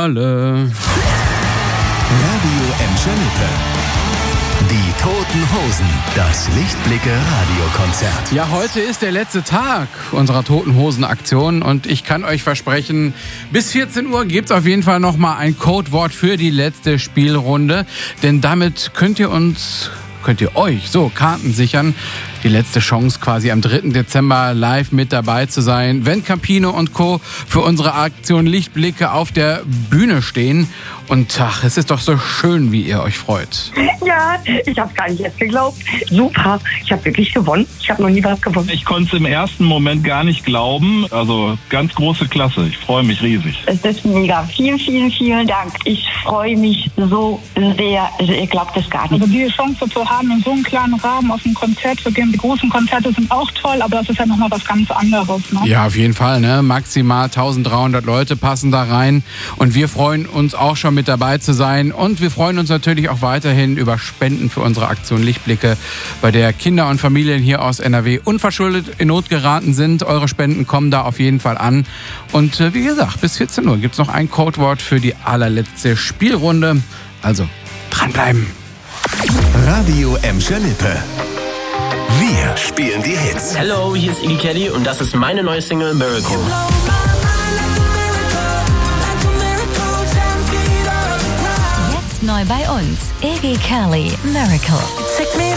Finale. Radio Emscher-Lippe. Die Toten Hosen, das Lichtblicke-Radiokonzert. Ja, heute ist der letzte Tag unserer Toten Hosen-Aktion und ich kann euch versprechen, bis 14 Uhr gibt's auf jeden Fall nochmal ein Codewort für die letzte Spielrunde, denn damit könnt ihr euch so Karten sichern. Die letzte Chance quasi am 3. Dezember live mit dabei zu sein, wenn Campino und Co. für unsere Aktion Lichtblicke auf der Bühne stehen. Und ach, es ist doch so schön, wie ihr euch freut. Ja, ich habe gar nicht erst geglaubt. Super, ich habe wirklich gewonnen. Ich habe noch nie was gewonnen. Ich konnte es im ersten Moment gar nicht glauben. Also ganz große Klasse. Ich freue mich riesig. Es ist mega. Vielen, vielen, vielen Dank. Ich freue mich so sehr. Also ihr glaubt es gar nicht. Also diese Chance zu haben, in so einem kleinen Rahmen auf ein Konzert zu gehen. Die großen Konzerte sind auch toll, aber das ist ja nochmal was ganz anderes. Ne? Ja, auf jeden Fall. Ne? Maximal 1300 Leute passen da rein. Und wir freuen uns auch schon mit dabei zu sein. Und wir freuen uns natürlich auch weiterhin über Spenden für unsere Aktion Lichtblicke, bei der Kinder und Familien hier aus NRW unverschuldet in Not geraten sind. Eure Spenden kommen da auf jeden Fall an. Und wie gesagt, bis 14 Uhr gibt es noch ein Codewort für die allerletzte Spielrunde. Also dranbleiben. Radio Emscher-Lippe. Wir spielen die Hits. Hallo, hier ist Iggy Kelly und das ist meine neue Single Miracle. Jetzt neu bei uns, Iggy Kelly, Miracle.